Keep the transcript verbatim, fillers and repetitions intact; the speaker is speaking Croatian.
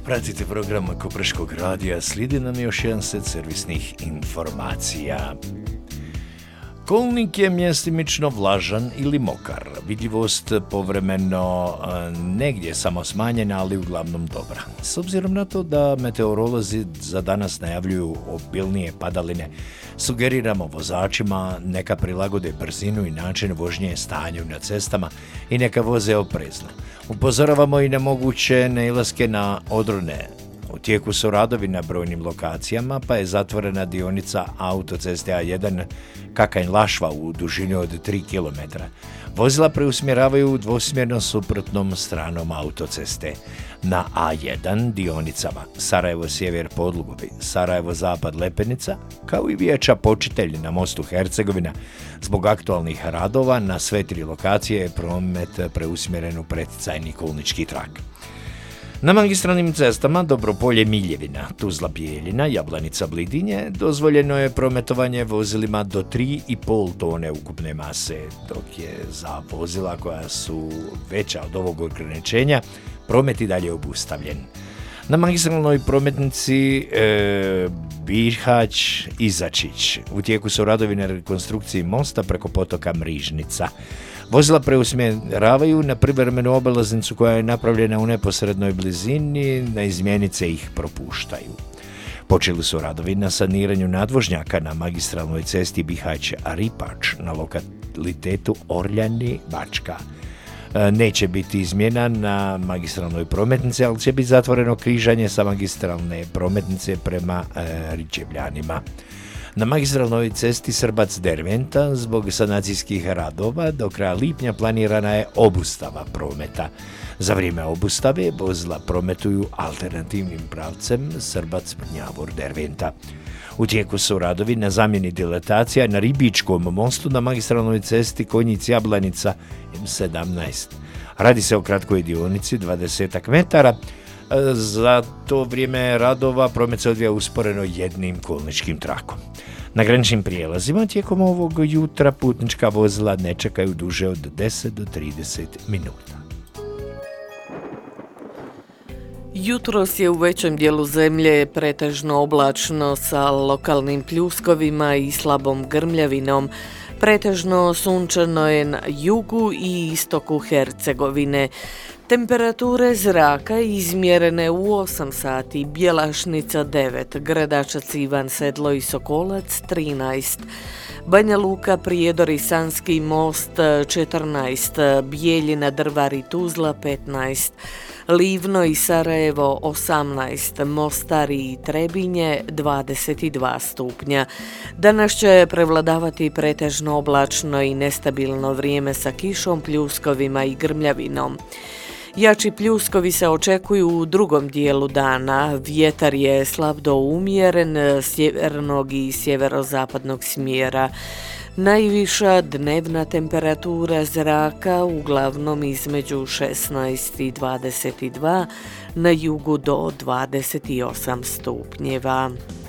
Pratite program Kopreškog radija, slijedi nam još jedan set servisnih informacija. Kolnik je mjestimično vlažan ili mokar. Vidljivost povremeno negdje samo smanjena, ali uglavnom dobra. S obzirom na to da meteorolozi za danas najavljuju obilnije padaline, sugeriramo vozačima neka prilagode brzinu i način vožnje stanju na cestama i neka voze oprezno. Upozoravamo i na moguće nailaske na odrone. U tijeku su radovi na brojnim lokacijama, pa je zatvorena dionica autoceste A jedan Kakanj-Lašva u dužini od tri kilometra. Vozila preusmjeravaju dvosmjerno suprotnom stranom autoceste. Na A jedan dionicama Sarajevo-Sjever Podlugovi, Sarajevo-Zapad-Lepenica, kao i Vijeća Počitelj na mostu Hercegovina, zbog aktualnih radova na sve tri lokacije je promet preusmjeren u preticajni kolnički trak. Na magistralnim cestama Dobropolje-Miljevina, Tuzla-Bijeljina, Jablanica-Blidinje dozvoljeno je prometovanje vozilima do tri i pol tone ukupne mase, dok je za vozila koja su veća od ovog ograničenja promet i dalje obustavljen. Na magistralnoj prometnici e, Bihać-Izačić u tijeku su radovi na rekonstrukciji mosta preko potoka Mrižnica. Vozila preusmjeravaju na privremenu obilaznicu koja je napravljena u neposrednoj blizini, na izmjenice ih propuštaju. Počeli su radovi na saniranju nadvožnjaka na magistralnoj cesti Bihać-Ripač na lokalitetu Orljani-Bačka. Neće biti izmjena na magistralnoj prometnici, ali će biti zatvoreno križanje sa magistralne prometnice prema e, Ričevljanima. Na magistralnoj cesti Srbac-Derventa zbog sanacijskih radova do kraja lipnja planirana je obustava prometa. Za vrijeme obustave vozila prometuju alternativnim pravcem Srbac-Prnjavor-Derventa. U tijeku su radovi na zamjeni diletacija na Ribičkom mostu na magistralnoj cesti Konjic-Jablanica M sedamnaest. Radi se o kratkoj dionici dvadeset metara. Za to vrijeme radova promet se odvija usporeno jednim kolničkim trakom. Na graničnim prijelazima tijekom ovog jutra putnička vozila ne čekaju duže od deset do trideset minuta. Jutros je u većem dijelu zemlje pretežno oblačno sa lokalnim pljuskovima i slabom grmljavinom. Pretežno sunčano je na jugu i istoku Hercegovine. Temperature zraka izmjerene u osam sati, Bjelašnica devet, Gradačac, Ivan Sedlo i Sokolac trinaest, Banja Luka, Prijedor i Sanski Most četrnaest, Bijeljina, Drvar i Tuzla petnaest, Livno i Sarajevo osamnaest, Mostar i Trebinje dvadeset dva stupnja. Danas će prevladavati pretežno oblačno i nestabilno vrijeme sa kišom, pljuskovima i grmljavinom. Jači pljuskovi se očekuju u drugom dijelu dana. Vjetar je slab do umjeren, sjevernog i sjeverozapadnog smjera. Najviša dnevna temperatura zraka uglavnom između šesnaest i dvadeset dva, na jugu do dvadeset osam stupnjeva.